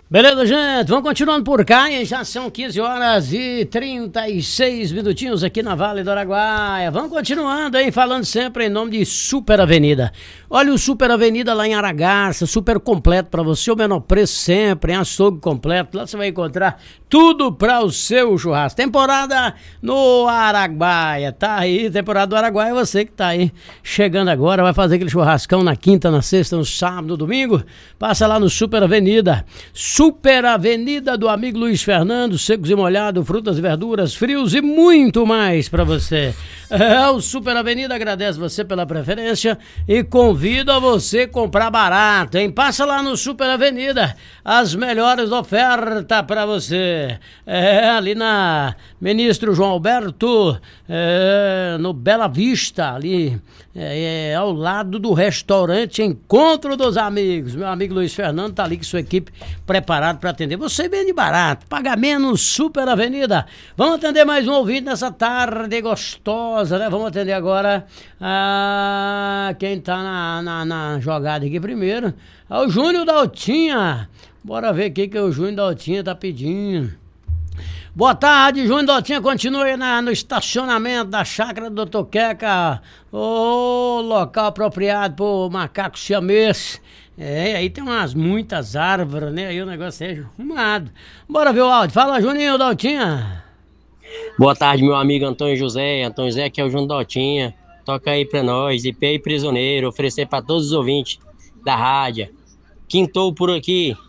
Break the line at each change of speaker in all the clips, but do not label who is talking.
Beleza, gente? Vamos continuando por cá, hein? Já são 15 horas e 36 minutinhos aqui na Vale do Araguaia. Vamos continuando, hein? Falando sempre em nome de Super Avenida. Olha o Super Avenida lá em Aragarça, super completo pra você, o menor preço sempre, em açougue completo. Lá você vai encontrar tudo pra o seu churrasco. Temporada no Araguaia, tá aí, temporada do Araguaia, você que tá aí chegando agora, vai fazer aquele churrascão na quinta, na sexta, no sábado, no domingo. Passa lá no Super Avenida. Super Avenida do amigo Luiz Fernando, secos e molhados, frutas e verduras, frios e muito mais pra você. O Super Avenida agradece você pela preferência e convida você a comprar barato, hein? Passa lá no Super Avenida, as melhores ofertas pra você. Ali na Ministro João Alberto, no Bela Vista, ali ao lado do restaurante Encontro dos Amigos. Meu amigo Luiz Fernando tá ali com sua equipe preparado para atender. Você vende barato, paga menos, Super Avenida. Vamos atender mais um ouvinte nessa tarde gostosa, né? Vamos atender agora quem tá na jogada aqui primeiro. É o Júnior da Altinha. Bora ver o que o Júnior da Altinha tá pedindo. Boa tarde, Júnior da Altinha. Continua aí no estacionamento da chácara do Dr. Queca, o local apropriado pro macaco siamês. Aí tem muitas árvores, né? Aí o negócio é arrumado. Bora ver o áudio. Fala, Juninho da Altinha.
Boa tarde, meu amigo Antônio José. Antônio José, que é o Júnior da Altinha. Toca aí pra nós, IP e Prisioneiro. Oferecer pra todos os ouvintes da rádio. Quintou por aqui.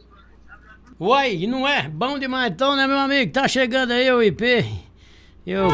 Uai, não é? Bom demais então, né, meu amigo? Tá chegando aí o IP.